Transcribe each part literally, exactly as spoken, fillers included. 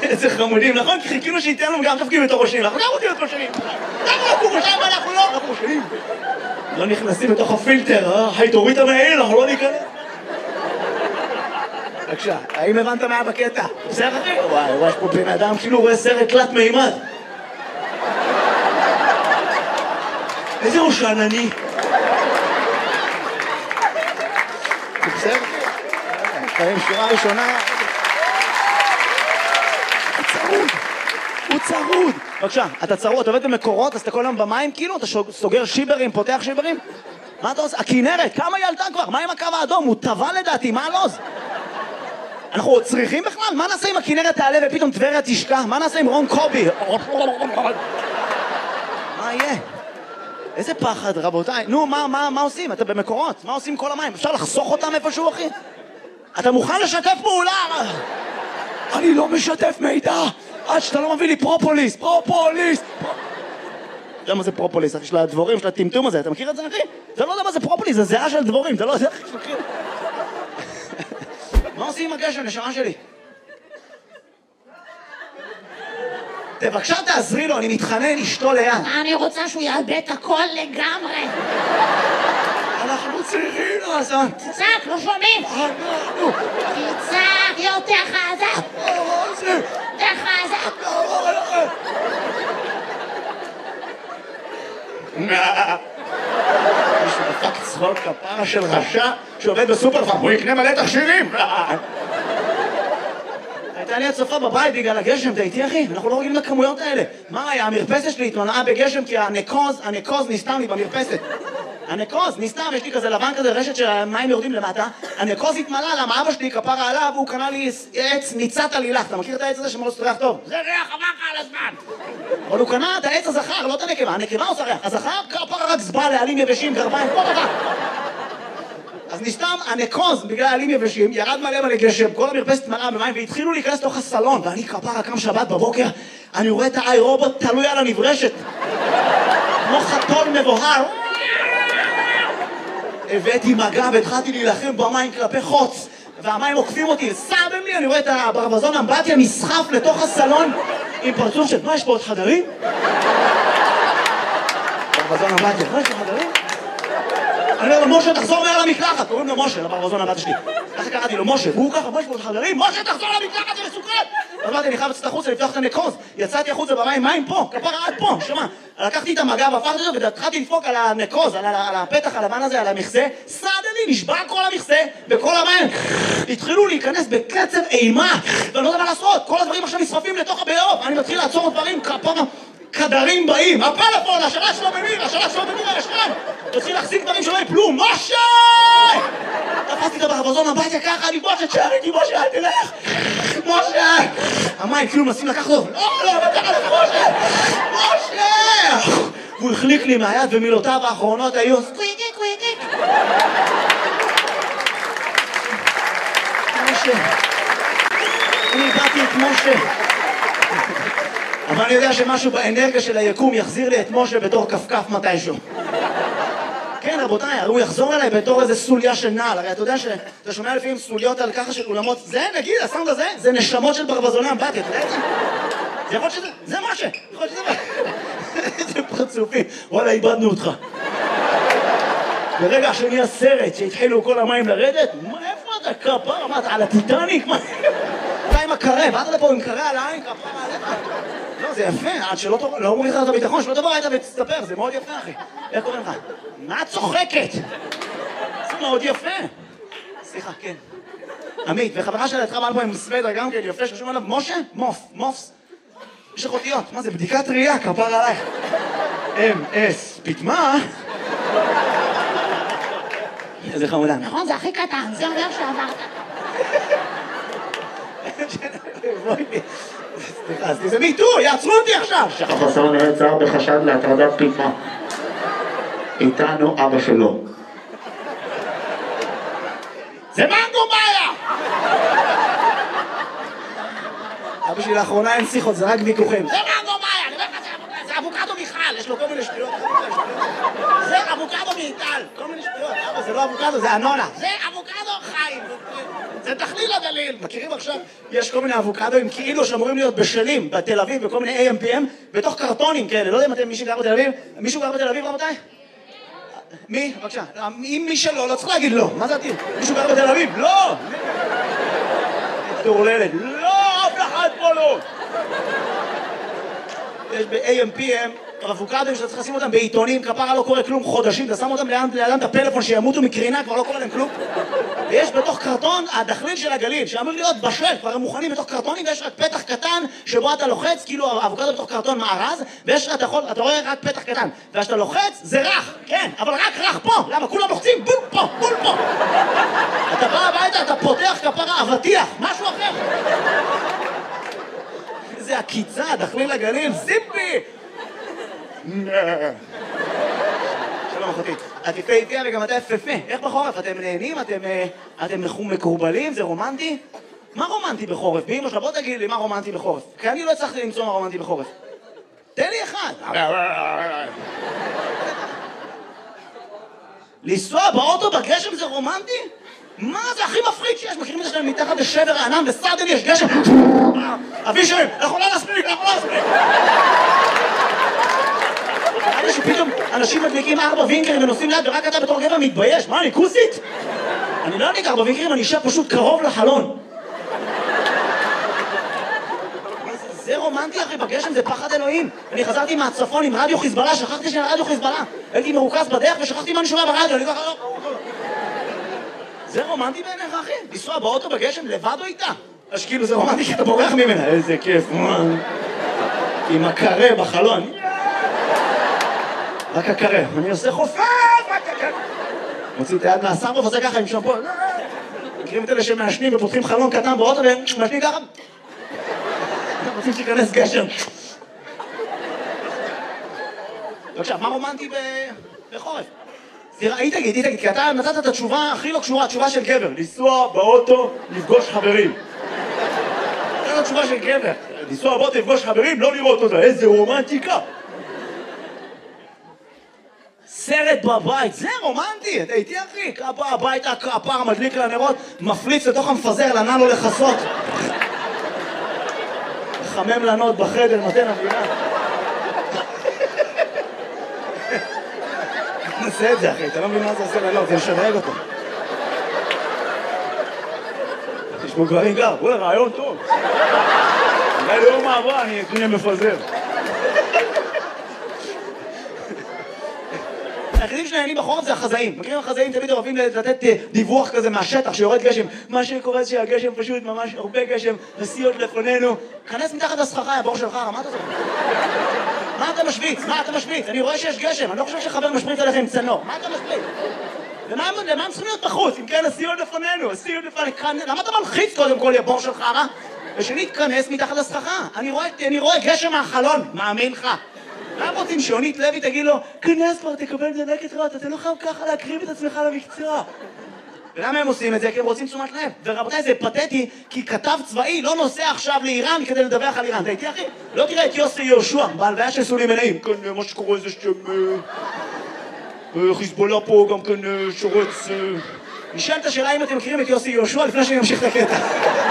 איזה חמודים, נכון? כי חיכינו שייתן לנו גם תפקיד בתור ראשונים, אנחנו גם רוצים להיות ראשונים. אנחנו לקום ראשיים ואנחנו לא, אנחנו ראשונים. לא נכנסים לתוך הפילטר, אה? היי, תוריד את המעיל, אנחנו לא ניכנס. בבקשה, האם הבנת מה בקטע? בסדר אחי? וואי, וואי, יש פה בן אדם כאילו רואה סרט תלת מימד. איזה ראש ענני. בסדר? חיים שורה ראשונה. הוא צרוד. הוא צרוד. בבקשה, אתה צרוד, אתה עובד במקורות, אז אתה כל היום במים כאילו? אתה סוגר שיברים, פותח שיברים? מה אתה עושה? הכינרת, כמה היא עלתה כבר? מה עם הקו האדום? הוא טבע לדעתי, מה הלוז? אנחנו עוד צריכים בכלל? מה נעשה אם הכינרת תעלה ופתאום טבריה תשקע? מה נעשה עם רון קובי? מה יהיה? איזה פחד, רבותיי. נו, מה, מה, מה עושים? אתה במקורות. מה עושים כל המים? אפשר לחסוך אותם איפשהו, אחי? אתה מוכן לשתף פעולה? אני לא משתף מידע עד שאתה לא מביא לי פרופוליס. פרופוליס. אתה יודע מה זה פרופוליס, אחי? של הדבורים, של הטמטום הזה. אתה מכיר את זה, אחי? אתה לא יודע מה זה פרופוליס, זה זהה של דבורים. אתה לא יודע, אחי, שמכיר. מה עושים עם הגשם, נשמה שלי? בבקשה תעזרי לו, אני מתחנן, אשתו ליד. אני רוצה שהוא יאבד את הכל לגמרי. אנחנו צריכים לעשות. תצעק, לא שומעים. אנחנו. תצעק, יותר חזק. יותר חזק. מישהו דפק צחוק כפרה של רשע שעובד בסופרפארם, הוא יקנה מלא תכשירים. הייתה לי הצופה בבית בגלל הגשם, אתה איתי אחי? אנחנו לא רגילים לכמויות האלה. מה היה? המרפסת שלי התמנעה בגשם כי הנקוז, הנקוז נסתם לי במרפסת. הנקוז נסתם, יש לי כזה לבן כזה, רשת שהמים יורדים למטה. הנקוז התמלא, למה אבא שלי כפרה עליו, הוא קנה לי עץ ניצת עלילך. אתה מכיר את העץ הזה שמאוד ריח טוב? זה ריח אמרך על הזמן. אבל הוא קנה את העץ הזכר, לא את הנקבה. הנקבה עושה ריח. הזכר כפרה רק זבא לעלים יבשים, גרביים, פה דבר. אז נסתם הנקוז בגלל עלים יבשים, ירד מלא מלא גשם, כל המרפסת מלאה במים והתחילו להיכנס לתוך הסלון ואני כפרה קם שבת בבוקר, אני רואה את האי רובוט תלוי על הנברשת כמו חתול מבוהר. הבאתי מגע והתחלתי להילחם במים כלפי חוץ והמים עוקפים אותי, סתם לי, אני רואה את הברווזון אמבטיה נסחף לתוך הסלון עם פרצוף של מה יש פה עוד חדרים? ברווזון אמבטיה, מה יש פה חדרים? אני אומר לו, משה, תחזור מהר למקלחת. קוראים לו משה, לברווזון הבת שלי. ככה קראתי לו, משה, והוא ככה, בואי שבועות חברים, משה, תחזור למקלחת, זה מסוכן! אז אמרתי, אני חייב לצאת החוצה, לפתוח את הנקוז. יצאתי החוצה במים, מים פה, כפרה עד פה, שמה. לקחתי את המגע והפכתי אותו, והתחלתי לדפוק על הנקוז, על הפתח הלבן הזה, על המכסה. סעדני, נשבע כל המכסה, בכל המים. התחילו להיכנס בקצב אימה, ואני לא יודע מה לעשות. כל הדברים עכשיו נשרפים לתוך הבאוב. אני מתחיל לעצור דברים, כפרה. כדרים באים, הפלאפון, השלט שלו במיר, השלט שלו במיר הרשם תתחיל להחזיק דברים שלא יפלו, משה! תפסתי את הברווזון הביתה ככה, אני משה, תשאר איתי, משה, אל תלך! משה! המים כאילו מנסים לקחת אותו, לא, לא, אבל ככה לך, משה! משה! הוא החליק לי מהיד ומילותיו האחרונות היו קוויקיק, קוויקיק! משה! אני איבדתי את משה! אבל אני יודע שמשהו באנרגיה של היקום יחזיר לי את משה בתור כפכף מתישהו. כן, רבותיי, הוא יחזור אליי בתור איזה סוליה של נעל. הרי אתה יודע שאתה שומע לפעמים סוליות על ככה של אולמות. זה, נגיד, הסאונד הזה, זה נשמות של ברווזוני אמבטיה, אתה יודע את זה? זה יכול להיות שזה, זה משה, יכול להיות שזה משה. איזה פרצופים, וואלה, איבדנו אותך. ברגע שנהיה סרט שהתחילו כל המים לרדת, איפה אתה כפרה? מה, אתה על הטיטניק? אתה עם הקרה, באת לפה עם קרה על העין, כפרה עליך. לא, זה יפה, עד שלא תבוא, לא אומרים לך את הביטחון, שלא תבוא היית ותסתפר, זה מאוד יפה, אחי. איך קוראים לך? מה את צוחקת? זה מאוד יפה. סליחה, כן. עמית, וחברה שלה התחרה מעל פה עם סוודר גם כן, יפה, שחשוב עליו, משה? מוף, מופס. יש לך אותיות, מה זה? בדיקת ראייה, כפר עלייך. אם אס, פתמה. איזה חמודה. נכון, זה הכי קטן, זה אומר שעברת. סליחה, זה מיטו, יעצרו אותי עכשיו! החסר נעצר בחשד להטרדת פתמה. איתנו אבא שלו. זה מנגו מאיה! אבא שלי לאחרונה אין שיחות, זה רק ויכוחים. זה מנגו מאיה, אני אומר לך, זה אבוקדו מיכל, יש לו כל מיני שטויות. זה אבוקדו מאיטל, כל מיני שטויות, אבא, זה לא אבוקדו, זה אנונה. זה אבוקדו חיים. זה תכליל הגליל. מכירים עכשיו? יש כל מיני אבוקדוים כאילו שאמורים להיות בשלים בתל אביב, בכל מיני איי אם פי אם, בתוך קרטונים כאלה. לא יודע אם אתם מישהו גר בתל אביב? מישהו גר בתל אביב, רבותיי? מי? בבקשה. אם מי שלא, לא צריך להגיד לא. מה זה עתיד? מישהו גר בתל אביב? לא! תורללת. לא, אף אחד פה לא! יש ב-איי אם פי אם אבוקדוים שאתה צריך לשים אותם בעיתונים, כפרה לא קורה כלום חודשים, אתה שם אותם לידם את הפלאפון שימותו מקרינה, כבר לא קורה להם כלום. ויש בתוך קרטון הדחליל של הגליל, שאמור להיות בשל, כבר הם מוכנים בתוך קרטונים, ויש רק פתח קטן שבו אתה לוחץ, כאילו האבוקדו בתוך קרטון מארז, ויש, אתה יכול, אתה רואה רק פתח קטן, וכשאתה לוחץ זה רך, כן, אבל רק רך פה, למה? כולם לוחצים בול פה, בול פה. אתה בא הביתה, אתה פותח כפרה, אבטיח, משהו אחר. זה הקיצה, דחליל הגליל, זיפי! שלום אחותי, את יפהפייה וגם אתה יפהפה. איך בחורף? אתם נהנים? אתם מקורבלים? זה רומנטי? מה רומנטי בחורף? באמא שלך, בוא תגיד לי מה רומנטי בחורף, כי אני לא הצלחתי למצוא מה רומנטי בחורף. תן לי אחד. לנסוע באוטו בגשם זה רומנטי? מה זה הכי מפחיד שיש? מכירים את זה שלהם מתחת לשבר הענן וסרדן יש גשם? אבישרים, אנחנו לא נספיק, אנחנו לא נספיק. נראה לי שפתאום אנשים מדליקים ארבע וינקרים ונוסעים ליד ורק אתה בתור גבר מתבייש. מה, אני כוסית? אני לא אדליק ארבע וינקרים, אני אשב פשוט קרוב לחלון. זה רומנטי אחי, בגשם זה פחד אלוהים. אני חזרתי מהצפון עם רדיו חיזבאללה, שכחתי שאני רדיו חיזבאללה. הייתי מרוכז בדרך ושכחתי מה אני שומע ברדיו, אני ככה לא... זה רומנטי בעיניך אחי? לנסוע באוטו בגשם לבד או איתה? אז כאילו זה רומנטי כי אתה בורח ממנה. איזה כיף, עם הקרה בחלון. רק הקרה, אני עושה חופף, רק הקרה. מוציא את היד מהסרבוף, עושה ככה עם שמפו. מכירים את אלה שמעשנים ופותחים חלון קטן באוטו ומשנים ככה? רוצים שיכנס גשם. בבקשה, מה רומנטי בחורף? היא תגיד, היא תגיד, כי אתה נתת את התשובה הכי לא קשורה, התשובה של גבר. לנסוע באוטו, לפגוש חברים. זאת התשובה של גבר. לנסוע באוטו, לפגוש חברים, לא לראות אותה. איזה רומנטיקה. סרט בבית, זה רומנטי, אתה איתי אחי, כפה הביתה, כפר, מדליק לנרות, מפליץ לתוך המפזר, לנע לו לחסות. חמם לנות בחדר, נותן אווירה. נעשה את זה אחי, אתה לא מבין מה זה עושה לנות, זה משדרג אותו. תשמעו גברים גר, וואלה רעיון טוב. אולי ליום מעברה אני אקנה מפזר. היחידים שנהנים בחורף זה החזאים. מכירים החזאים תמיד אוהבים לתת דיווח כזה מהשטח שיורד גשם. מה שקורה זה שהגשם פשוט ממש הרבה גשם, נסיעות לפנינו. כנס מתחת לסככה, הבור שלך, מה אתה זוכר? מה אתה משוויץ? מה אתה משוויץ? אני רואה שיש גשם, אני לא חושב שחבר משפריץ עליך עם צנור. מה אתה משוויץ? למה הם צריכים להיות בחוץ? אם כן, נסיעות לפנינו, נסיעות לפנינו. למה אתה מלחיץ קודם כל הבור שלך, רע? ושנית, כנס מתחת לסככה. אני רואה גשם מהחלון, מאמין לך. למה רוצים שיונית לוי תגיד לו, כנס כבר, תקבל דלקת רעות, אתה לא חייב ככה להקריב את עצמך למקצוע. ולמה הם עושים את זה? כי הם רוצים תשומת לב. ורבותיי, זה פתטי, כי כתב צבאי לא נוסע עכשיו לאיראן כדי לדווח על איראן. אתה איתי אחי? לא תראה את יוסי יהושע, בהלוויה של סולי מנעים. כן, מה שקורה זה שם... חיזבאללה פה גם כן שורץ... נשאל את השאלה אם אתם מכירים את יוסי יהושע לפני שאני אמשיך את הקטע.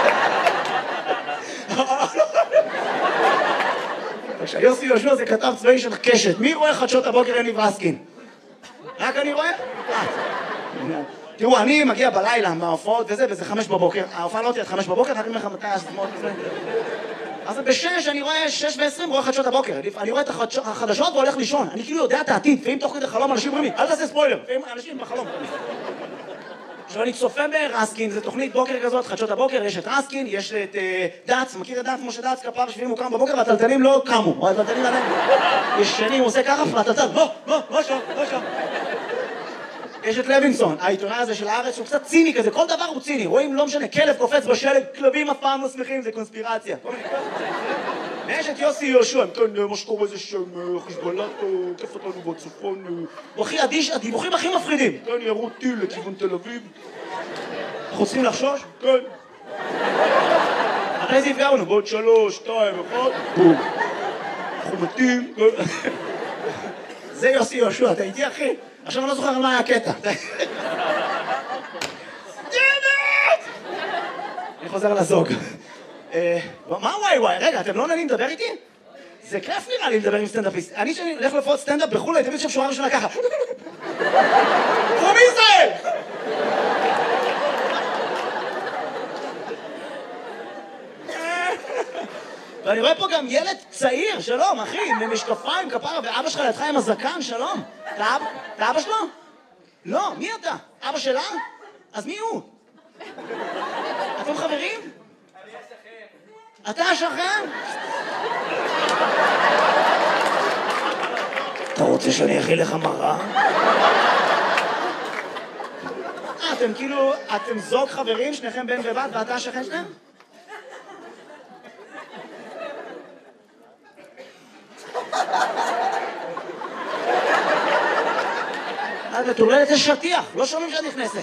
יוסי יהושע זה כתב צבאי של קשת. מי רואה חדשות הבוקר יניב רסקין? רק אני רואה? תראו, אני מגיע בלילה מההופעות וזה, וזה חמש בבוקר. ההופעה לא תהיה חמש בבוקר, אני אומר לך מתי הסתמות וזה. אז בשש, אני רואה שש ועשרים, רואה חדשות הבוקר. אני רואה את החדשות והולך לישון. אני כאילו יודע את העתיד, ואם תוך כדי חלום אנשים אומרים לי, אל תעשה ספוילר, ואם אנשים בחלום. עכשיו אני צופה ברסקין, זו תוכנית בוקר כזאת, חדשות הבוקר, יש את רסקין, יש את דץ, מכיר את דץ, משה דץ, כפר שביעים הוא קם בבוקר, והטלטלים לא קמו, הטלטלים עליהם. ישנים, הוא עושה ככה, והטלטל, בוא, בוא, בוא שם, בוא שם. יש את לוינסון, העיתונאי הזה של הארץ, שהוא קצת ציני כזה, כל דבר הוא ציני, רואים, לא משנה, כלב קופץ בשלג, כלבים אף פעם לא שמחים, זה קונספירציה. ויש את יוסי יהושע, כן, מה שקורה זה שם, חיזבאללה, כיף אותנו בצפון, הוא הכי אדיש, הדיווחים הכי מפחידים. כן, ירו טיל לכיוון תל אביב. אנחנו צריכים לחשוש? כן. אחרי זה יפגע לנו, בעוד שלוש, שתיים, אחד, בום. אנחנו מתים, כן. זה יוסי יהושע, אתה איתי אחי? עכשיו אני לא זוכר על מה היה הקטע. דמת! חוזר לזוג. מה וואי וואי? רגע, אתם לא נהנים לדבר איתי? זה כיף נראה לי לדבר עם סטנדאפיסט. אני שאני הולך לפחות סטנדאפ בחו"ל, הייתי תמיד שם שורה ראשונה ככה. From Israel! ואני רואה פה גם ילד צעיר, שלום, אחי, עם משקפיים, כפרה, ואבא שלך לידך עם הזקן, שלום. אתה אבא שלו? לא, מי אתה? אבא שלה? אז מי הוא? אתם חברים? אני השכן. אתה השכן? אתה רוצה שאני אכיל לך מראה? אתם כאילו, אתם זוג חברים, שניכם בן ובת, ואתה השכן שלהם? את מטורללת לשטיח, לא שומעים שאת נכנסת.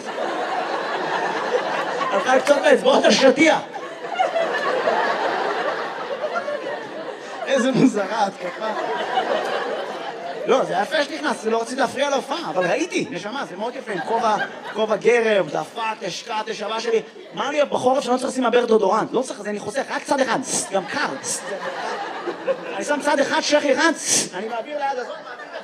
הלכה לקצות באצבעות השטיח. איזה מוזרה, התקפה. לא, זה היה יפה שנכנס, לא רציתי להפריע להופעה, אבל ראיתי, נשמה, זה מאוד יפה, עם כובע גרב, דפק, השקעת, השבה שלי. מה לי בחורף שאני לא צריך לשים מעבר דודורנט? לא צריך, אני חוסך, רק צד אחד, גם קר. אני שם צד אחד, שכי אחד, אני מעביר ליד הזאת,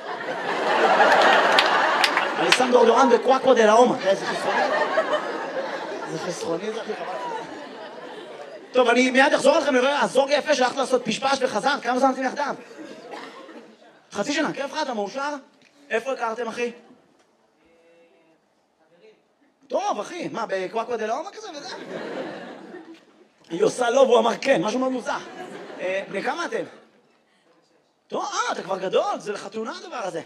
אני שם דודורנט בקוואקו דה לאומה. זה חסרוני? זה חסרוני, זה הכי חבל. טוב, אני מיד אחזור לכם לראה, הזוג יפה שהלכת לעשות פשפש וחזרת, כמה זמן אתם יחדיו? חצי שנה, כיף לך, אתה מאושר? איפה הכרתם, אחי? טוב, אחי, מה, בקוואקו דה לאומה כזה וזה? היא עושה לא והוא אמר כן, משהו מאוד מוזר. בני כמה אתם? טוב, אה, אתה כבר גדול, זה לחתונה הדבר הזה.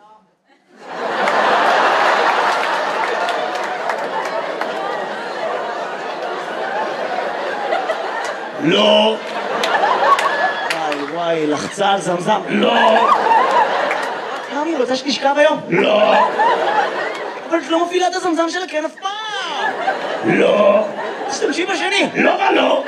לא. וואי וואי, לחצה על זמזם. לא. אני רוצה שתשכב היום? לא. אבל את לא מפעילה את הזמזם שלה כן אף פעם. לא. תשתמשי בשני. לא ולא.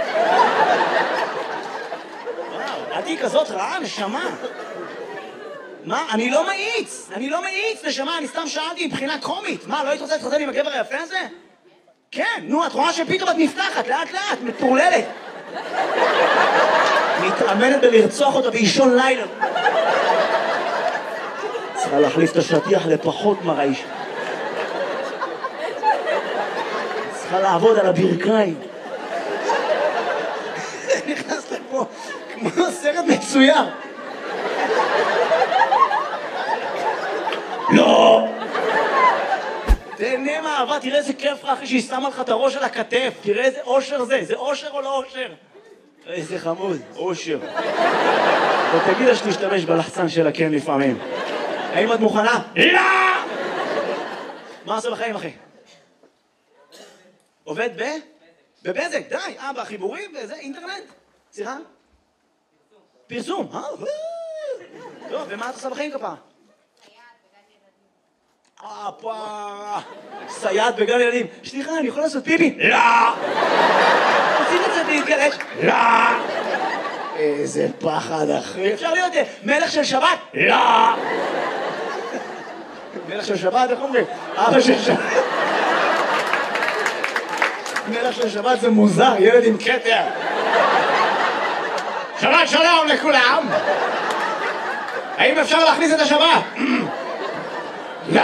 וואו, את היא כזאת רעה, נשמה. מה? אני לא מאיץ. אני לא מאיץ, נשמה. אני סתם שאלתי מבחינה קומית. מה, לא היית רוצה להתחתן עם הגבר היפה הזה? כן, נו, את רואה שפתאום את נפתחת, לאט לאט, מטורללת. מתאמנת בלרצוח אותה באישון לילה. צריכה להחליף את השטיח לפחות מרעיש. צריכה לעבוד על הברכיים. נכנס לפה כמו סרט מצויר. לא! תהנה מהאהבה, תראה איזה כיף לך אחי שהיא שמה לך את הראש על הכתף. תראה איזה אושר זה, זה אושר או לא אושר? איזה חמוד, אושר. ותגיד לה שתשתמש בלחצן שלה כן לפעמים. האם את מוכנה? לא! מה עושה בחיים אחי? עובד ב? בבזק, די. אה, בחיבורים, וזה, אינטרנט? סליחה? פרסום. אה, טוב, ומה את עושה בחיים כפה? אה, פה... סייעת בגן ילדים. סליחה, אני יכול לעשות פיפי? לא! רוצים לצאת להתגלש? לא! איזה פחד, אחי. אפשר להיות מלך של שבת? לא! מלך של שבת, איך אומרים? אבא של שבת. מלך של שבת זה מוזר, ילד עם כתר. שבת שלום לכולם! האם אפשר להכניס את השבת? לא!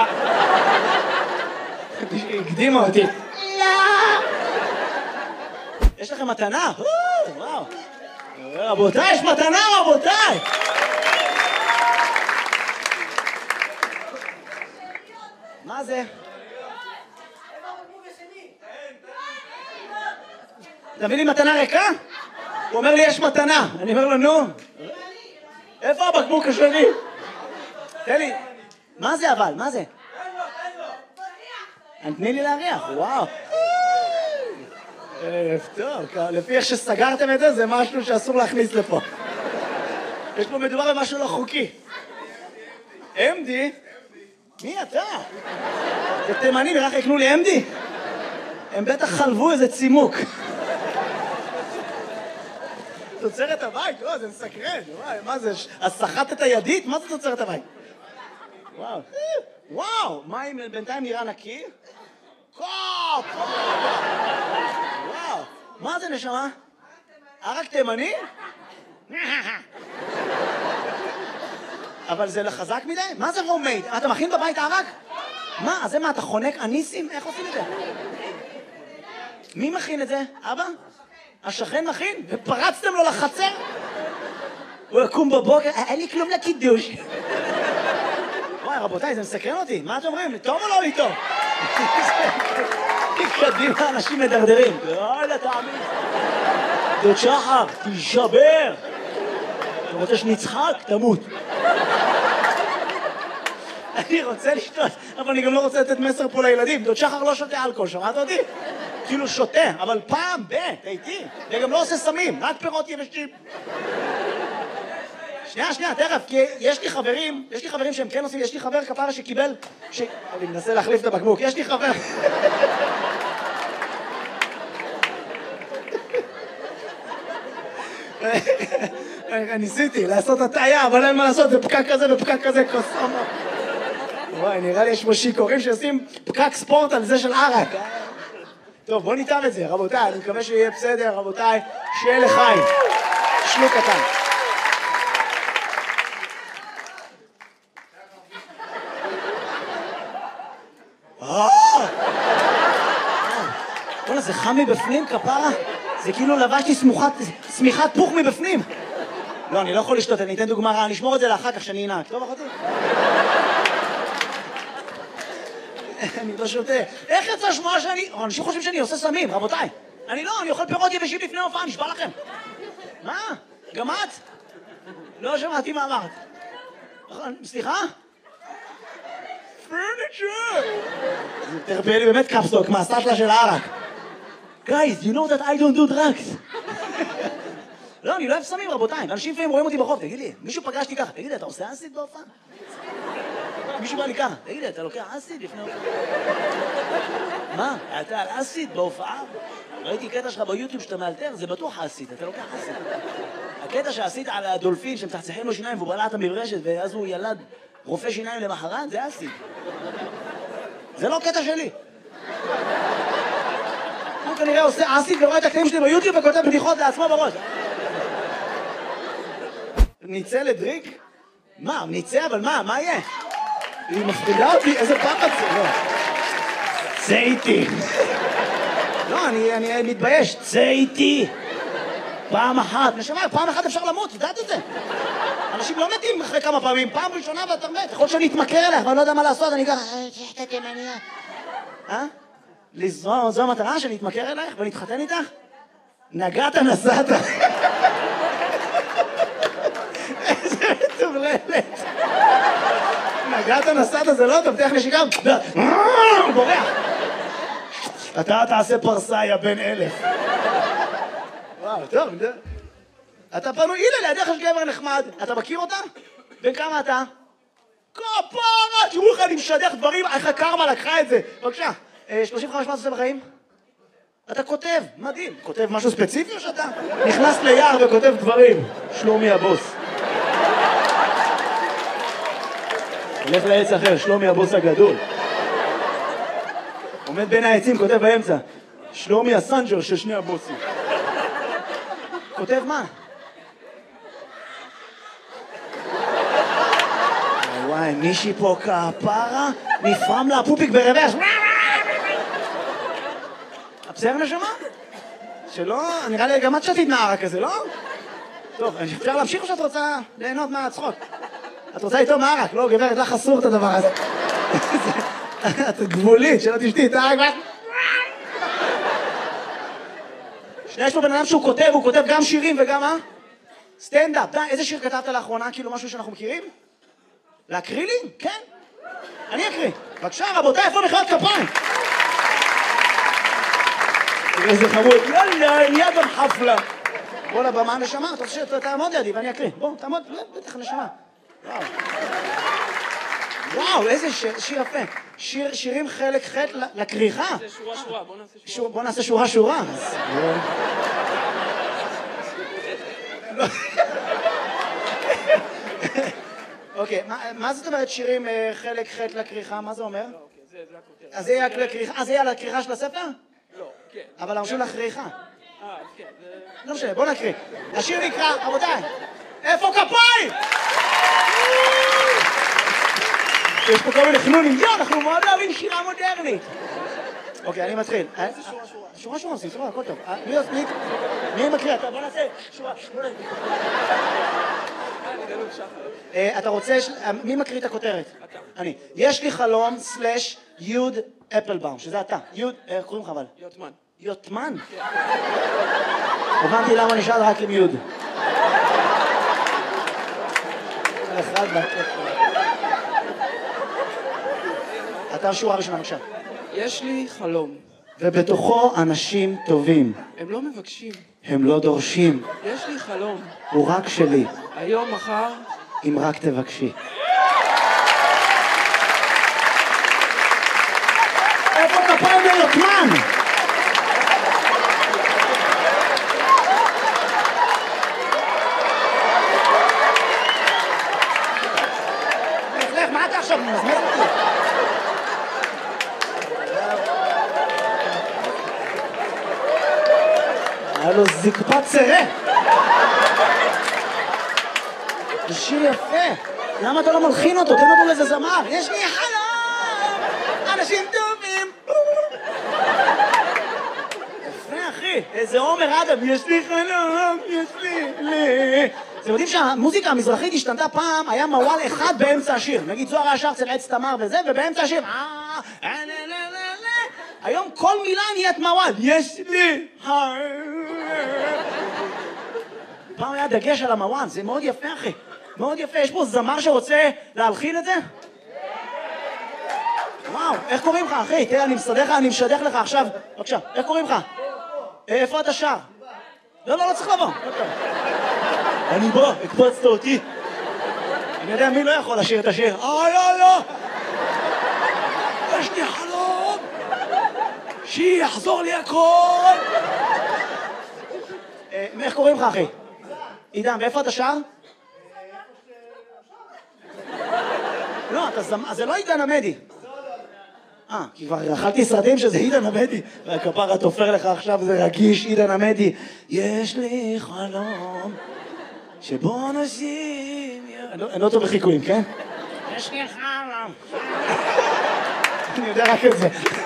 הקדימה אותי. לא! יש לכם מתנה? וואו. רבותיי, יש מתנה, רבותיי! מה זה? תביא לי מתנה ריקה? הוא אומר לי, יש מתנה. אני אומר לו, נו. איפה הבקבוק השני? תן לי. מה זה אבל? מה זה? תני לי להריח, וואו. ערב טוב, לפי איך שסגרתם את זה, זה משהו שאסור להכניס לפה. יש פה מדובר במשהו לא חוקי. אם די? מי אתה? זה תימנים, רק יקנו לי אם די? הם בטח חלבו איזה צימוק. תוצרת הבית, וואו, זה מסקרן. מה זה? אז סחטת הידית? מה זה תוצרת הבית? וואו. וואו, מים בינתיים נראה נקי? קופ! וואו. מה זה נשמה? ערק תימני? אבל זה לחזק מדי? מה זה הומייד? אתה מכין בבית ערק? מה? אז זה מה, אתה חונק אניסים? איך עושים את זה? מי מכין את זה? אבא? השכן מכין? ופרצתם לו לחצר? הוא יקום בבוקר, אין לי כלום לקידוש. וואי, רבותיי, זה מסקרן אותי. מה אתם אומרים? טוב או לא לי טוב? קדימה, אנשים מדרדרים. יאללה, תאמין. דוד שחר, תישבר. אתה רוצה שנצחק? תמות. אני רוצה לשתות, אבל אני גם לא רוצה לתת מסר פה לילדים. דוד שחר לא שותה אלכוהול, שמעת אותי? כאילו שותה, אבל פעם ב, תהייתי. וגם לא עושה סמים, רק פירות יבשים. שנייה, שנייה, תכף, כי יש לי חברים, יש לי חברים שהם כן עושים, יש לי חבר כפרה שקיבל, ש... אני מנסה להחליף את הבקבוק, יש לי חבר... ניסיתי לעשות הטעיה, אבל אין מה לעשות, זה פקק כזה ופקק כזה, קוסומו. וואי, נראה לי יש פה שיכורים שעושים פקק ספורט על זה של ערק. טוב, בוא ניתן את זה, רבותיי, אני מקווה שיהיה בסדר, רבותיי, שיהיה לחיים. שלוק קטן. וואלה, זה חם מבפנים, כפרה? זה כאילו לבשתי סמיכת פוך מבפנים. לא, אני לא יכול לשתות, אני אתן דוגמה רעה, אני אשמור את זה לאחר כך שאני אנהג. טוב, אחותי? אני לא שותה. איך יצא שמוע שאני... אנשים חושבים שאני עושה סמים, רבותיי. אני לא, אני אוכל פירות יבשים לפני הופעה, נשבע לכם. מה? גם את? לא שמעתי מה אמרת. סליחה? פרניצ'ר! תרפא לי באמת קפסטוק מהסטלה של הערק. Guys, you know that I don't do drugs. לא, אני לא אוהב סמים, רבותיי. אנשים לפעמים רואים אותי ברחוב, תגיד לי, מישהו פגשתי ככה, תגיד לי, אתה עושה אסיד בהופעה? מישהו בא לי ככה, תגיד לי, אתה לוקח אסיד לפני הופעה? מה? אתה על אסיד בהופעה? ראיתי קטע שלך ביוטיוב שאתה מאלתר, זה בטוח אסיד, אתה לוקח אסיד. הקטע שעשית על הדולפין שמצחצחים לו שיניים והוא בלע את המברשת ואז הוא ילד רופא שיניים למחרת, זה אסיד. זה לא קטע שלי. הוא כנראה עושה אסיד ורואה את הקטעים שלי ביוטיוב וכותב בדיחות לעצמו בראש. ניצא לדריק? מה, ניצא? אבל מה? מה יהיה? היא מפחידה אותי, איזה פחד זה? לא. צא איתי. לא, אני, אני מתבייש. צא איתי. פעם אחת. נשמע, פעם אחת אפשר למות, יודעת את זה? אנשים לא מתים אחרי כמה פעמים. פעם ראשונה ואתה מת. יכול שאני אתמכר אליך, ואני לא יודע מה לעשות, אני ככה... שחטא תימניה. אה? לזרוע, זו המטרה שאני אתמכר אלייך ואני אתחתן איתך? נגעת נסעת. איזה מטורללת. נגעת נסעת זה לא, תבטיח נשיקה. בורח. אתה תעשה פרסה, יא בן אלף. וואו, טוב. אתה פנוי, הנה לידיך יש גבר נחמד. אתה מכיר אותה? בן כמה אתה? כפרה! תראו לך, אני משדך דברים, איך הקרמה לקחה את זה. בבקשה. שלושים וחמש מה אתה עושה בחיים? אתה כותב, מדהים. כותב משהו ספציפי או שאתה נכנס ליער וכותב דברים? שלומי הבוס. הולך לעץ אחר, שלומי הבוס הגדול. עומד בין העצים, כותב באמצע. שלומי הסנג'ר של שני הבוסים. כותב מה? וואי, מישהי פה כפרה, נפרם לה פופיק ברוורס. בסדר נשמה? שלא, נראה לי גם את שתית נערה כזה, לא? טוב, אפשר להמשיך או שאת רוצה ליהנות מהצחוק? את רוצה איתו מערק, לא גברת, לך אסור את הדבר הזה. את גבולית, שלא תשתי את הערק. שנייה, יש פה בן אדם שהוא כותב, הוא כותב גם שירים וגם מה? סטנדאפ. די, איזה שיר כתבת לאחרונה? כאילו משהו שאנחנו מכירים? להקריא לי? כן. אני אקריא. בבקשה, רבותיי, איפה מחיאות כפיים? איזה חמוד. יאללה, נהיה גם חפלה. בוא לבמה נשמה, אתה רוצה שתעמוד לידי ואני אקריא. בוא, תעמוד, בטח נשמה. וואו. וואו, איזה שיר, שיר יפה. שיר, שירים חלק ח' לקריחה. זה שורה שורה, בוא נעשה שורה. בוא נעשה שורה שורה. אוקיי, מה זאת אומרת שירים חלק ח' לקריחה? מה זה אומר? זה הכותרת. אז זה יהיה לקריחה, אז זה יהיה לקריחה של הספר? לא, כן. אבל אמרו לכריכה. אה, לא משנה, בוא נקריא. השיר נקרא, רבותיי, איפה כפיים? יש פה כל מיני חנונים, יו, אנחנו מאוד אוהבים שירה מודרנית. אוקיי, אני מתחיל. איזה שורה שורה? שורה שורה, שורה, הכל טוב. מי מקריא? בוא נעשה שורה. אתה רוצה, מי מקריא את הכותרת? אני. יש לי חלום סלש יוד אפלבאום, שזה אתה. יוד, איך קוראים לך אבל? יוטמן. יוטמן? הבנתי למה נשאל רק עם יוד. אחד אתה שורה ראשונה, בבקשה. יש לי חלום. ובתוכו אנשים טובים. הם לא מבקשים. הם לא דורשים. יש לי חלום. הוא רק שלי. היום, מחר. אם רק תבקשי. איפה כפיים ליוטמן? לך, מה אתה עכשיו מזמז אותי? היה לו זקפת צרה. זה שיר יפה. למה אתה לא מלחין אותו? תן אותו לאיזה זמר. יש לי חלום, אנשים טובים. יפה, אחי. איזה עומר אדם. יש לי חלום, יש לי... לי. אתם יודעים שהמוזיקה המזרחית השתנתה פעם, היה מוואל אחד באמצע השיר. נגיד זוהר היה שר צלעץ תמר וזה, ובאמצע השיר... היום כל מילה נהיית מוואל. יש לי... פעם היה דגש על המוואל, זה מאוד יפה, אחי. מאוד יפה. יש פה זמר שרוצה להלחין את זה? וואו, איך קוראים לך, אחי? תראה, אני מסדר לך, אני משדך לך עכשיו. בבקשה, איך קוראים לך? איפה אתה שר? לא, לא, לא צריך לבוא. אני בא, הקפצת אותי. אני יודע מי לא יכול לשיר את השיר. אה, לא, לא. יש לי חלום. שיחזור לי הכל. איך קוראים לך, אחי? עידן, ואיפה אתה שר? לא, זה לא עידן עמדי. אה, כי כבר אכלתי סרטים שזה עידן עמדי. והכפרה תופר לך עכשיו, זה רגיש, עידן עמדי. יש לי חלום שבו נשים... אני לא טוב בחיקויים, כן? יש לי חלום. אני יודע רק את זה.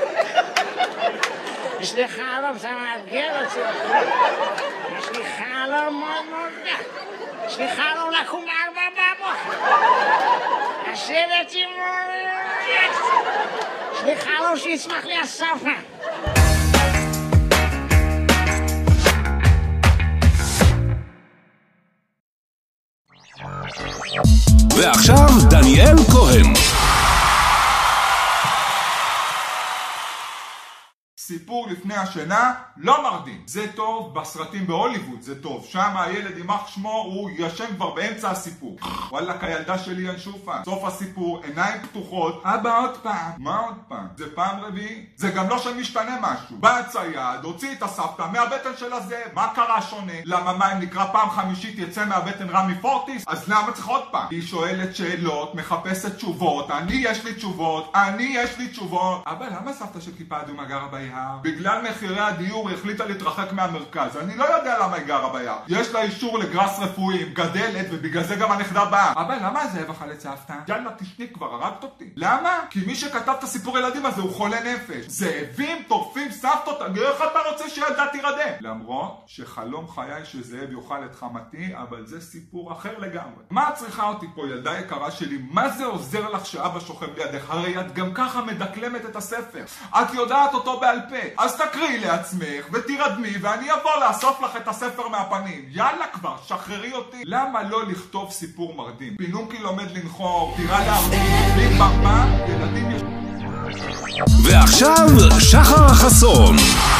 יש לי חלום, זה מאתגר אותי. יש לי חלום מאוד מאוד גדול. יש לי חלום לקום בארבע בבוקר. לשבת עם... יש לי חלום שיצמח לי הסופה. ועכשיו דניאל כהן. סיפור לפני השינה לא מרדים. זה טוב בסרטים בהוליווד, זה טוב. שם הילד יימח שמו, הוא ישן כבר באמצע הסיפור. וואלק, הילדה שלי ינשופה. סוף הסיפור, עיניים פתוחות. אבא עוד פעם. מה עוד פעם? זה פעם רביעי? זה גם לא שמשתנה משהו. בא הצייד, הוציא את הסבתא מהבטן של הזאב. מה קרה שונה? למה מה אם נקרא פעם חמישית יצא מהבטן רמי פורטיס? אז למה צריך עוד פעם? היא שואלת שאלות, מחפשת תשובות. אני יש לי תשובות, אני יש לי תשובות. אבא, למה סבתא של כיפה אדומה גרה ביער? בגלל מחירי הדיור היא החליטה להתרחק מהמרכז. אני לא יודע למה היא גרה ביער. יש לה אישור לגרס רפואי, גדלת, ובגלל זה גם הנכדה באה. אבא, למה הזאב אכל את סבתא? יאללה, תשני כבר, הרגת אותי. למה? כי מי שכתב את הסיפור ילדים הזה הוא חולה נפש. זאבים טורפים סבתות, איך אתה רוצה שילדה תירדם? למרות שחלום חיי שזאב יאכל את חמתי, אבל זה סיפור אחר לגמרי. מה את צריכה אותי פה, ילדה יקרה שלי? מה זה עוזר לך שאבא שוכב לידך? הרי את גם ככה מדקלמת את הספר. את יודעת אותו בעל פה. אז תקריאי לעצמך ותירדמי ואני אבוא לאסוף לך את הספר מהפנים. יאללה כבר, שחררי אותי. למה לא לכתוב סיפור מרדים? פינוקי לומד לנחור, דירה להרדים, בלי במה, ילדים יש... ועכשיו שחר חסון.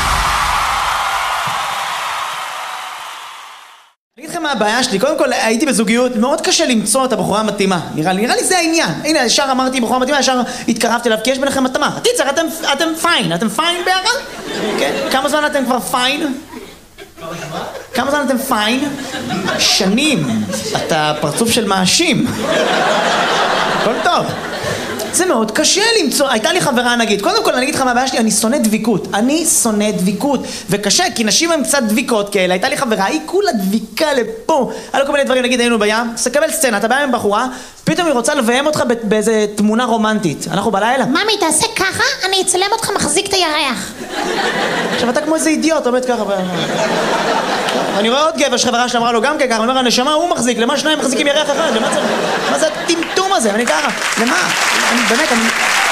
אני אגיד לכם מה הבעיה שלי, קודם כל הייתי בזוגיות, מאוד קשה למצוא את הבחורה המתאימה, נראה לי, נראה לי זה העניין. הנה, ישר אמרתי בחורה מתאימה, ישר התקרבתי אליו, כי יש ביניכם התאמה. טיצר, אתם, אתם פיין, אתם פיין ביחד? כן? כמה זמן אתם כבר פיין? כמה זמן אתם פיין? שנים. אתה פרצוף של מאשים. הכל טוב. זה מאוד קשה למצוא, הייתה לי חברה נגיד, קודם כל אני אגיד לך מה הבעיה שלי, אני שונא דביקות, אני שונא דביקות, וקשה, כי נשים הן קצת דביקות כאלה, הייתה לי חברה, היא כולה דביקה לפה, היה לו כל מיני דברים, נגיד היינו בים, סקבל סצנה, אתה בא עם בחורה, פתאום היא רוצה לביים אותך באיזה תמונה רומנטית, אנחנו בלילה. ממי, תעשה ככה, אני אצלם אותך מחזיק את הירח. עכשיו אתה כמו איזה אידיוט, עומד ככה. אני רואה עוד גבר שחברה שלה אמרה לו גם ככה, אני אומר, הנשמה הוא מחזיק, למה שניים מחזיקים ירח אחד? למה זה? מה זה הטמטום הזה? אני ככה, למה? אני באמת, אני...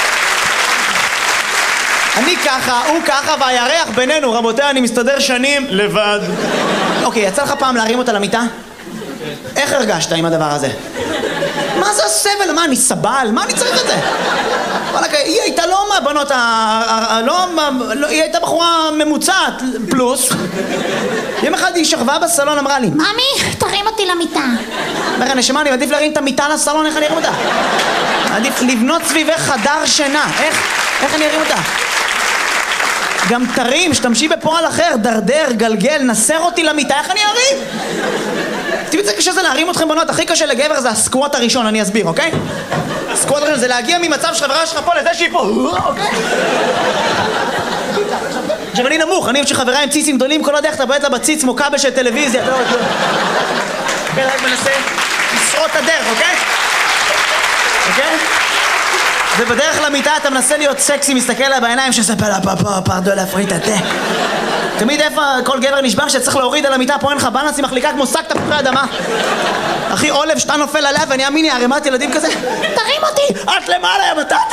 אני ככה, הוא ככה, והירח בינינו, רבותיי, אני מסתדר שנים לבד. אוקיי, יצא לך פעם להרים אותה למיטה? איך הרגשת עם הדבר הזה? מה זה הסבל? מה, אני סבל? מה אני צריך את זה? היא הייתה לא מהבנות ה... היא הייתה בחורה ממוצעת, פלוס. יום אחד היא שכבה בסלון, אמרה לי, ממי, תרים אותי למיטה. אומר, הנשמה, אני מעדיף להרים את המיטה לסלון, איך אני ארים אותה? מעדיף לבנות סביבך חדר שינה, איך? איך אני ארים אותה? גם תרים, שתמשי בפועל אחר, דרדר, גלגל, נסר אותי למיטה, איך אני ארים? תראי, זה קשה זה להרים אתכם בנות, הכי קשה לגבר זה הסקווט הראשון, אני אסביר, אוקיי? הסקווט הראשון זה להגיע ממצב שחברה שלך פה לזה שהיא פה, אוקיי? עכשיו אני נמוך, אני שחברה עם ציצים גדולים, כל עוד איך אתה בועט לה בציץ כמו כבל של טלוויזיה, אתה לא יודע. כן, רק מנסה לשרוט את הדרך, אוקיי? אוקיי? ובדרך למיטה אתה מנסה להיות סקסי, מסתכל לה בעיניים שספר לה פה פה פרדו להפריט את התה. תמיד איפה כל גבר נשבר שצריך להוריד על המיטה, פה אין לך בלנס, היא מחליקה כמו שק תפוחי אדמה. אחי עולב שאתה נופל עליה ואני אמיני ערימת ילדים כזה. תרים אותי! את למעלה יא בטטה!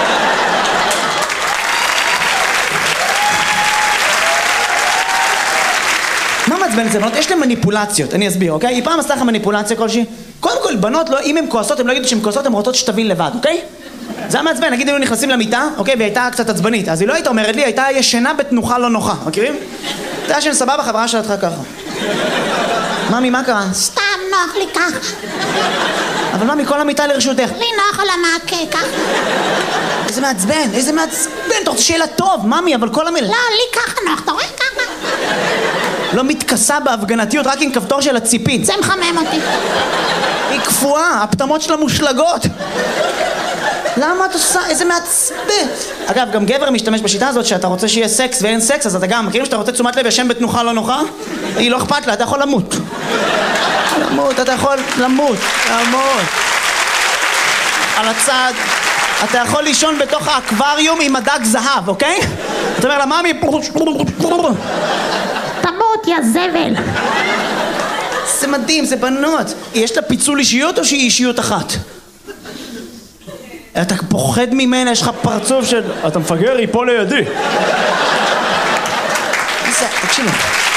מה מעצבן את זה בנות? יש להם מניפולציות, אני אסביר, אוקיי? היא פעם עשתה לך מניפולציה כלשהי? קודם כל, בנות, לא, אם הן כועסות, הן לא יגידו שהן כועסות, הן רוצות שתבין לבד, אוקיי? זה היה מעצבן, נגיד היינו נכנסים למיטה, אוקיי? והיא הייתה קצת עצבנית, אז היא לא הייתה אומרת לי, הייתה ישנה בתנוחה לא נוחה, מכירים? הייתה ישן סבבה, חברה שלתך ככה. ממי, מה קרה? סתם נוח לי ככה. אבל ממי, כל המיטה לרשותך. לי נוח על המעקה ככה. איזה מעצבן, איזה מעצבן, אתה רוצה שיהיה לה טוב, ממי, אבל כל המילה... לא, לי ככה נוח, אתה רואה ככה? לא מתכסה בהפגנתיות, רק עם כפתור של הציפית. זה מחמם אותי. היא קפואה, הפטמות שלה מושלגות. למה את עושה? איזה מעצבן. אגב, גם גבר משתמש בשיטה הזאת שאתה רוצה שיהיה סקס ואין סקס, אז אתה גם, מכירים שאתה רוצה תשומת לב ישן בתנוחה לא נוחה? היא לא אכפת לה, אתה יכול למות. למות, אתה יכול למות, למות. על הצד, אתה יכול לישון בתוך האקווריום עם מדג זהב, אוקיי? אתה אומר לה, ממי... תמות, יא זבל. זה מדהים, זה בנות. יש לה פיצול אישיות או שהיא אישיות אחת? אתה פוחד ממנה, יש לך פרצוף של... אתה מפגר, היא פה לידי. תקשיבו.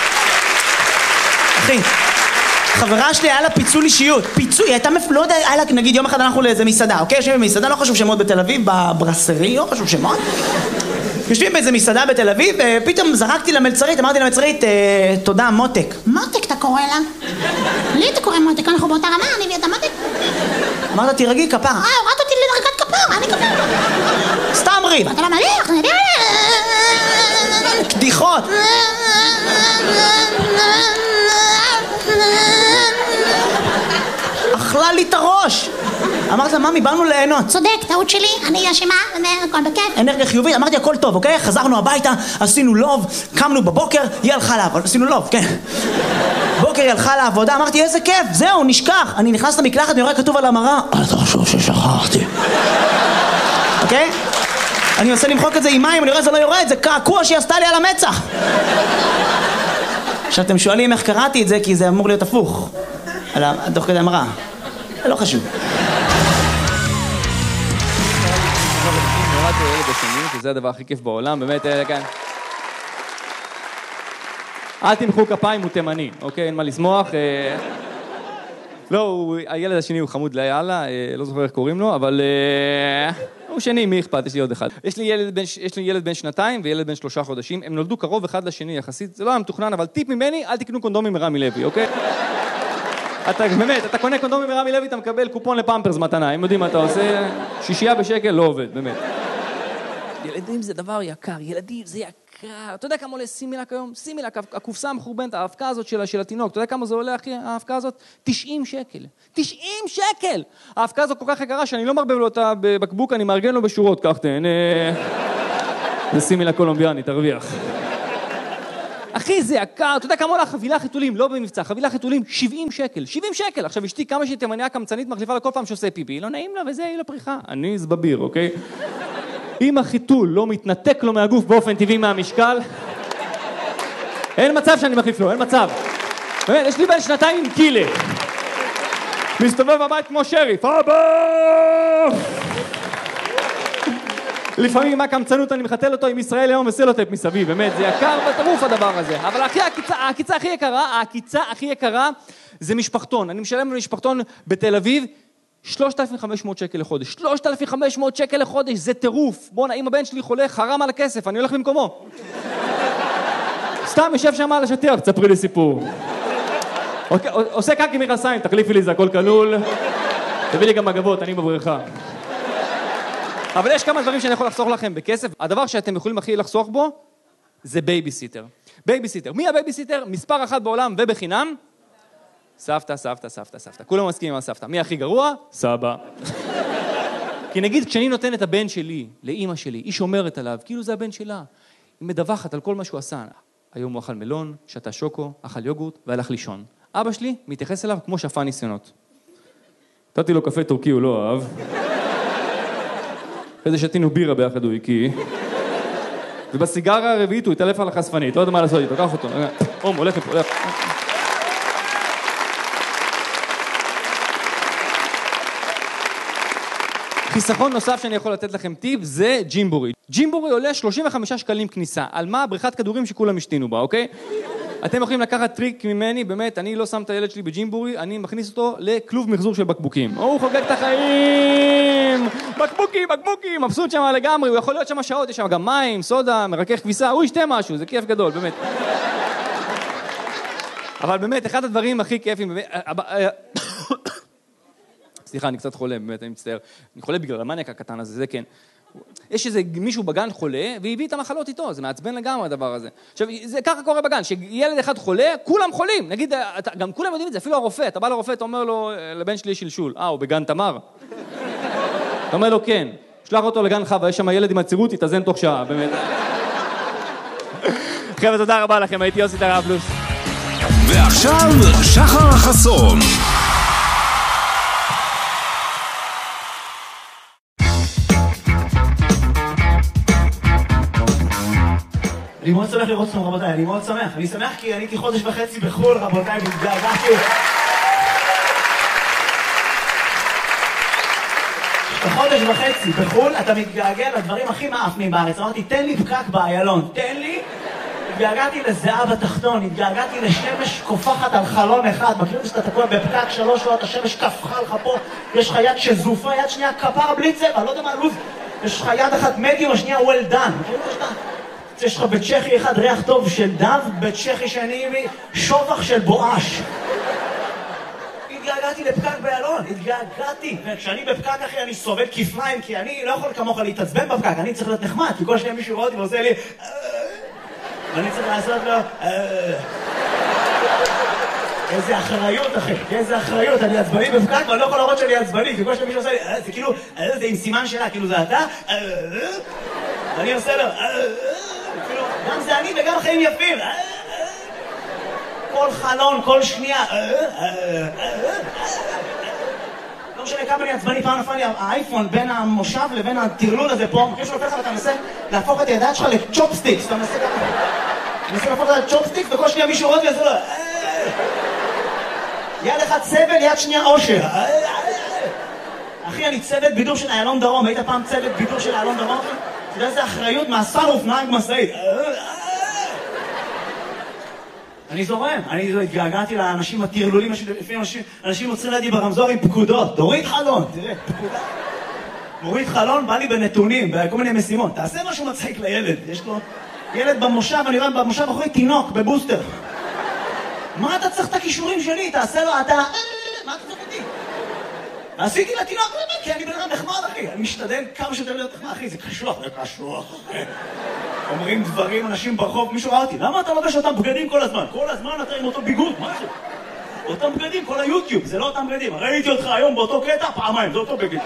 אחי, חברה שלי היה לה פיצול אישיות. פיצול, היא הייתה מפ... לא יודע, היה לה, נגיד יום אחד הלכנו לאיזה מסעדה, אוקיי? יושבים במסעדה, לא חשוב שמות בתל אביב, בברסרי, לא חשוב שמות. יושבים באיזה מסעדה בתל אביב, ופתאום זרקתי למלצרית, אמרתי למלצרית, תודה, מותק. מותק אתה קורא לה? לי אתה קורא מותק, אנחנו באותה רמה, אני ואתה מותק. אמרת, תירגעי כפרה. אה, הורדת אותי לדרגת כפרה, אני כפרה. סתם ריב. אתה לא מליח, אני יודע... קדיחות. אכלה לי את הראש. אמרת לה, ממי, באנו ליהנות. צודק, טעות שלי, אני אשמה, הכל בכיף. אנרגיה חיובית, אמרתי, הכל טוב, אוקיי? חזרנו הביתה, עשינו לוב, קמנו בבוקר, היא הלכה לעבוד, עשינו לוב, כן. בוקר היא הלכה לעבודה, אמרתי, איזה כיף, זהו, נשכח. אני נכנס למקלחת, אני רואה כתוב על המראה, אל תחשוב ששכחתי. אוקיי? אני מנסה למחוק את זה עם מים, אני רואה זה לא יורד, זה קעקוע שהיא עשתה לי על המצח. עכשיו אתם שואלים איך קראתי את זה, כי זה אמור להיות הפוך. על תוך כדי המראה. זה לא חשוב. נולדתי ילד השני, כי זה הדבר הכי כיף בעולם, באמת, כאן. אל תמחאו כפיים, הוא תימני, אוקיי? אין מה לשמוח. לא, הילד השני הוא חמוד ליאללה, לא זוכר איך קוראים לו, אבל הוא שני, מי אכפת? יש לי עוד אחד. יש לי ילד בן, יש לי ילד בן שנתיים וילד בן שלושה חודשים, הם נולדו קרוב אחד לשני יחסית, זה לא היה מתוכנן, אבל טיפ ממני, אל תקנו קונדומים מרמי לוי, אוקיי? אתה, באמת, אתה קונה קונדומים מרמי לוי, אתה מקבל קופון לפמפרס מתנה, הם יודעים מה אתה עושה, שישייה בשקל לא עובד, באמת. ילדים זה דבר יקר, ילדים זה יקר. אתה יודע כמה עולה סימילק היום? סימילק, הקופסה המחורבנת, האבקה הזאת של, של התינוק. אתה יודע כמה זה עולה, אחי, האבקה הזאת? תשעים שקל. תשעים שקל! האבקה הזאת כל כך יקרה שאני לא מרבב לו אותה בבקבוק, אני מארגן לו בשורות, כך תהנה. זה סימילק קולומביאני, תרוויח. אחי, זה יקר. אתה יודע כמה עולה חבילה חיתולים? לא במבצע, חבילה חיתולים, שבעים שקל. שבעים שקל! עכשיו אשתי כמה שהיא תימניה קמצנית מחליפה לכל פעם שעושה פיפי. לא נעים לה וזה, היא לפריחה. אני זבביר, אוקיי? אם החיתול לא מתנתק לו מהגוף באופן טבעי מהמשקל, אין מצב שאני מחליף לו, אין מצב. באמת, יש לי בן שנתיים עם קילה. מסתובב בבית כמו שריף. אבא! לפעמים עם הקמצנות אני מחתל אותו עם ישראל היום וסלוטייפ מסביב, באמת, זה יקר בטירוף הדבר הזה. אבל הכי, הקיצה, הקיצה הכי יקרה, הקיצה הכי יקרה זה משפחתון. אני משלם למשפחתון בתל אביב, שלושת אלפים וחמש מאות שקל לחודש. שלושת אלפים וחמש מאות שקל לחודש, זה טירוף. בוא'נה, אם הבן שלי חולה, חרם על הכסף, אני הולך במקומו. סתם, יושב שם על השטיח, תספרי לי סיפור. עושה קקי מכנסיים, תחליפי לי, זה הכל כלול. תביא לי גם מגבות, אני בבריכה. אבל יש כמה דברים שאני יכול לחסוך לכם בכסף. הדבר שאתם יכולים הכי לחסוך בו, זה בייביסיטר. בייביסיטר. מי הבייביסיטר? מספר אחת בעולם ובחינם. סבתא, סבתא, סבתא, סבתא. כולם מסכימים על סבתא. מי הכי גרוע? סבא. כי נגיד, כשאני נותן את הבן שלי, לאמא שלי, היא שומרת עליו, כאילו זה הבן שלה. היא מדווחת על כל מה שהוא עשה. היום הוא אכל מלון, שתה שוקו, אכל יוגורט והלך לישון. אבא שלי מתייחס אליו כמו שפה ניסיונות. נתתי לו קפה טורקי, הוא לא אהב. אחרי זה שתינו בירה ביחד, הוא הקיא. ובסיגרה הרביעית הוא התעלף על החשפנית, לא יודע מה לעשות איתו, קח אותו. אום, הולך לפה, הולך. חיסכון נוסף שאני יכול לתת לכם טיפ זה ג'ימבורי. ג'ימבורי עולה שלושים וחמישה שקלים כניסה. על מה? בריכת כדורים שכולם השתינו בה, אוקיי? אתם יכולים לקחת טריק ממני, באמת, אני לא שם את הילד שלי בג'ימבורי, אני מכניס אותו לכלוב מחזור של בקבוקים. הוא חוגג את החיים! בקבוקים, בקבוקים! מבסוט שם לגמרי, הוא יכול להיות שם שעות, יש שם גם מים, סודה, מרכך כביסה, הוא ישתה משהו, זה כיף גדול, באמת. אבל באמת, אחד הדברים הכי כיפים, באמת... סליחה, אני קצת חולה, באמת, אני מצטער. אני חולה בגלל המניאק הקטן הזה, זה כן. יש איזה מישהו בגן חולה, והביא את המחלות איתו, זה מעצבן לגמרי הדבר הזה. עכשיו, זה ככה קורה בגן, שילד אחד חולה, כולם חולים. נגיד, גם כולם יודעים את זה, אפילו הרופא, אתה בא לרופא, אתה אומר לו, לבן שלי יש שלשול. אה, הוא בגן תמר? אתה אומר לו, כן. שלח אותו לגן חווה, יש שם ילד עם הצירות, יתאזן תוך שעה, באמת. חבר'ה, תודה רבה לכם, הייתי יוסי טראבלוס. ועכשיו, שחר חסון. אני מאוד שמח לראות אתכם, רבותיי, אני מאוד שמח. אני שמח כי אני הייתי חודש וחצי בחול, רבותיי, והתגעגעתי. בחודש וחצי בחול, אתה מתגעגע לדברים הכי מאפנים בארץ. אמרתי, תן לי פקק באיילון, תן לי. התגעגעתי לזהה בתחתון, התגעגעתי לשמש קופחת על חלון אחד. מכיר את זה שאתה תקוע בפקק שלוש שעות, השמש קפחה לך פה, יש לך יד שזופה, יד שנייה כפר בלי צבע, לא יודע מה לוז. יש לך יד אחת מדיום, השנייה well done. מכיר את זה שאתה... יש לך בצ'כי אחד ריח טוב של דב, בצ'כי שני שובח של בואש. התגעגעתי לפקק באיילון, התגעגעתי. וכשאני בפקק אחי אני סובב כפיים, כי אני לא יכול כמוך להתעצבן בפקק, אני צריך להיות נחמד, כי כל שנייה מישהו רואה אותי ועושה לי... ואני צריך לעשות לו... איזה אחריות אחי, איזה אחריות, אני עצבני בפקק ואני לא יכול להראות שאני עצבני, כי כל שנייה מישהו עושה לי... זה כאילו, זה עם סימן שלה, כאילו זה אתה... ואני עושה לו... גם זה אני וגם חיים יפים. כל חלון, כל שנייה. לא משנה כמה אני עצבני, פעם נפל לי האייפון בין המושב לבין הטרלול הזה פה. אחרי שנופל לך ואתה מנסה להפוך את הידיים שלך לצ'ופסטיקס. אתה מנסה ככה. אתה מנסה להפוך את הצ'ופסטיקס וכל שנייה מישהו רואה וזה לא. יד אחד סבל, יד שנייה אושר. אחי, אני צוות בידור של איילון דרום. היית פעם צוות בידור של איילון דרום? אתה יודע איזה אחריות מהספרוף נהג משאית. אני זורם, אני התגעגעתי לאנשים הטרלולים, לפעמים אנשים עוצרים לידי ברמזור עם פקודות. תוריד חלון, תראה, פקודה. מוריד חלון, בא לי בנתונים, בכל מיני משימות. תעשה משהו מצחיק לילד, יש לו ילד במושב, אני רואה במושב אחרי תינוק, בבוסטר. מה אתה צריך את הכישורים שלי? תעשה לו, אתה... מה אתה צריך אותי? עשיתי לתינוק, כי אני בן אדם נחמד, אחי. אני משתדל כמה שיותר להיות נחמד, אחי, זה קשוח, זה קשוח, אחי. אומרים דברים, אנשים ברחוב, מישהו ראה אותי, למה אתה לובש אותם בגדים כל הזמן? כל הזמן אתה עם אותו ביגוד, מה זה? אותם בגדים, כל היוטיוב, זה לא אותם בגדים. ראיתי אותך היום באותו קטע, פעמיים, זה אותו בגד.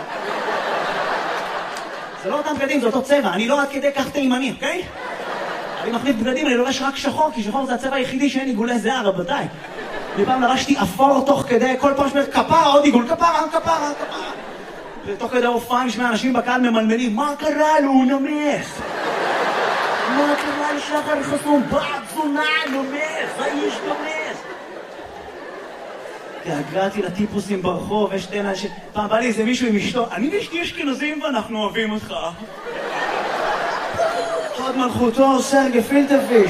זה לא אותם בגדים, זה אותו צבע. אני לא עד כדי כך תימני, אוקיי? אני מחליף בגדים, אני לובש רק שחור, כי שחור זה הצבע היחידי שאין עיגולי זהה, רבותיי. לפעם לבשתי אפור תוך כדי, כל פעם שאומרת כפרה, עוד עיגול, כפרה, כפרה, כפרה. ותוך כדי הופעה נשמע אנשים בקהל ממלמלים, מה קרה לו, הוא נמס? מה קרה לשחר חסון? בעד זונה, נמס, האיש נמס. התגעגעתי לטיפוסים ברחוב, יש שתי אנשים... פעם בא לי איזה מישהו עם אשתו, אני ואשתי אשכנזים ואנחנו אוהבים אותך. חוד מלכותו, סרגי פילטרפיש.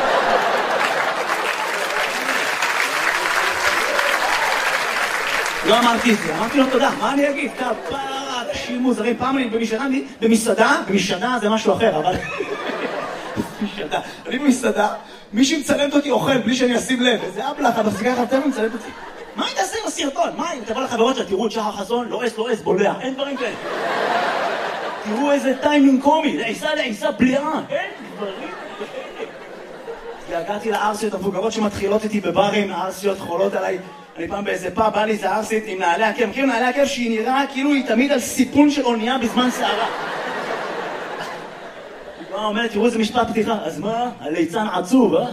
לא אמרתי את זה, אמרתי לו תודה, מה אני אגיד? כפרה, אנשים מוזרים, פעם אני במסעדה, במסעדה, במסעדה זה משהו אחר, אבל... במסעדה, אני במסעדה, מישהי מצלמת אותי אוכל בלי שאני אשים לב, איזה אבלח, אבל סגר חתם ומצלמת אותי. מה היא תעשה עם הסרטון? מה אם תבוא לחברות שלה, תראו את שחר חסון, לא אס, לא אס, בולע, אין דברים כאלה. תראו איזה טיימינג קומי, לעיסה לעיסה בליעה, אין דברים כאלה. הגעתי לארסיות המבוגרות שמתחילות איתי בברים, הארסיות חולות עליי. אני פעם באיזה פאב, בא לי איזה ארסית עם נעלי עקב, מכירים נעלי עקב שהיא נראה כאילו היא תמיד על סיפון של אונייה בזמן שערה. היא באה אומרת, תראו איזה משפט פתיחה, אז מה? הליצן עצוב, אה?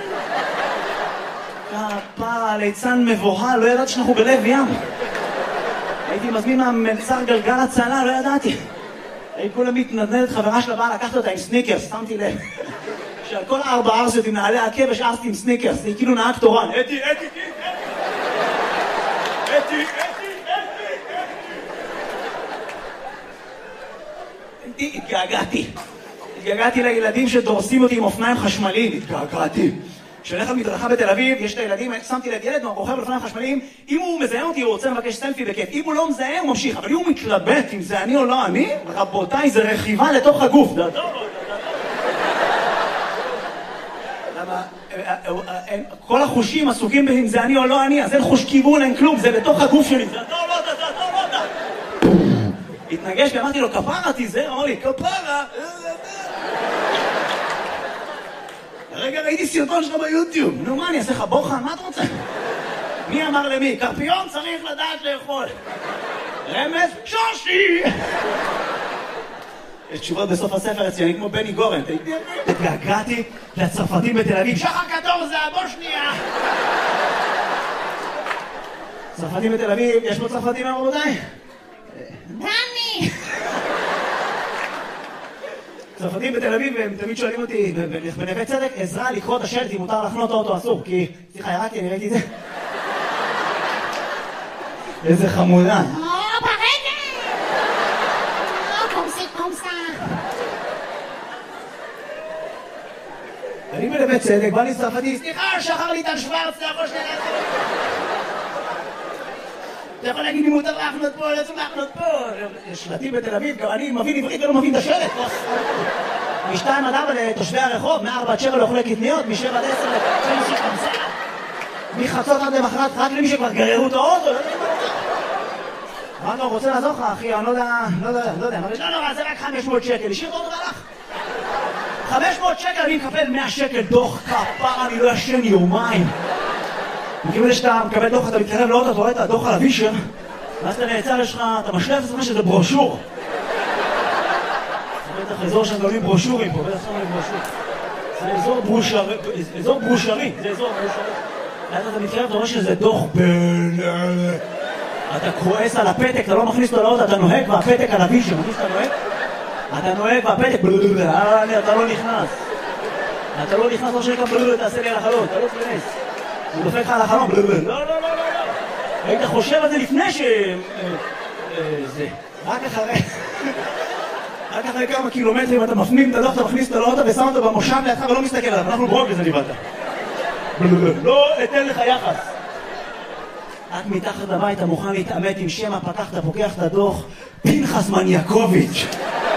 כפרה, הליצן מבוהל, לא ידעתי שאנחנו בלב ים. הייתי מזמין מהמלצר גלגל הצלה, לא ידעתי. הייתי כולה מתנדנדת, חברה שלה באה לקחת אותה עם סניקרס, שמתי לב. שעל כל ארבע ארסיות עם נעלי עקב יש ארסית עם סניקרס, היא כאילו נהג תורן. אתי, אתי, אתי, אתי, אתי, אתי. התגעגעתי. התגעגעתי לילדים שדורסים אותי עם אופניים חשמליים. התגעגעתי. כשאני הולך למדרכה בתל אביב, יש את הילדים, שמתי לב ילד, הוא רוכב על אופניים חשמליים, אם הוא מזהה אותי, הוא רוצה לבקש סלפי בכיף. אם הוא לא מזהה, הוא ממשיך. אבל אם הוא מתלבט אם זה אני או לא אני, רבותיי, זה רכיבה לתוך הגוף. למה? כל החושים עסוקים אם זה אני או לא אני, אז אין חוש כיוון, אין כלום, זה בתוך הגוף שלי. זה אתה או לא אתה, זה אתה או לא אתה. התנגש ואמרתי לו, כפרה תיזהר, אמר לי, כפרה. הרגע ראיתי סרטון שלך ביוטיוב. נו מה, אני אעשה לך בוחן? מה אתה רוצה? מי אמר למי? קרפיון צריך לדעת לאכול. רמז? שושי! יש תשובות בסוף הספר אצלי, אני כמו בני גורן. התגעגעתי לצרפתים בתל אביב. שחר קטור זה הבושניה! צרפתים בתל אביב, יש פה צרפתים היום רבותיי? דני! צרפתים בתל אביב, הם תמיד שואלים אותי בנווה צדק, עזרה לקרוא את השלט אם מותר לחנות האוטו אסור, כי... סליחה, ירדתי, אני ראיתי את זה. איזה חמודה. אני בנווה צדק, בא לי צרפתי, סליחה, שחר ליטל שוורץ, אתה יכול שנייה לעשות. אתה יכול להגיד לי מותר להחנות פה, לא צריך להחנות פה. שלטים בתל אביב, גם אני מבין עברית ולא מבין את השלט. משתיים עד ארבע לתושבי הרחוב, מארבע עד שבע לאוכלי קטניות, משבע עד עשר לתושבי חמסה. מחצות עד למחרת, רק למי שכבר גררו את האוטו. מה לא רוצה לעזור לך, אחי? אני לא יודע, לא יודע, לא יודע. לא נורא, זה רק חמש מאות שקל. השאיר את האוטו והלך. חמש מאות שקל, אני מקבל מאה שקל דוח כפרה, אני לא ישן יומיים. מכיוון שאתה מקבל דוח, אתה מתקרב לאוטו, אתה רואה את הדוח על הווישר, ואז אתה נעצר, יש לך, אתה משלף את זה שזה ברושור. זה בטח אזור שם גולים ברושורים פה, בטח שם ברושור. זה אזור ברושרי, אזור ברושרי, זה אזור ברושרי. ואז אתה מתקרב, אתה רואה שזה דוח בין... אתה כועס על הפתק, אתה לא מכניס אותו לאוטו, אתה נוהג והפתק על הווישר, מכניס אתה נוהג? אתה נוהג והפתק, אתה לא נכנס. אתה לא נכנס, לא שנקרא, תעשה לי על החלון, אתה לא תכנס. הוא דופק לך על החלום, לא, לא, לא, לא, לא. היית חושב על זה לפני ש... זה... רק אחרי... רק אחרי כמה קילומטרים אתה מפנים את הדוח, אתה מכניס את האוטו ושם אותו במושב לידך ולא מסתכל עליו, אנחנו ברוק לזה לבדת. לא אתן לך יחס. רק מתחת לבית אתה מוכן להתעמת עם שם הפתח, אתה פוקח את הדוח, פנחס מניאקוביץ'.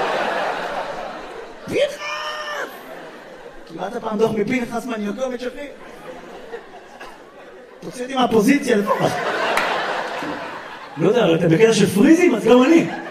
פנחס! קיבלת פעם דוח מפנחס מניאקוביץ', אחי? תוציא אותי מהפוזיציה לפחות. לא יודע, אבל אתם בקטע של פריזים, אז גם אני.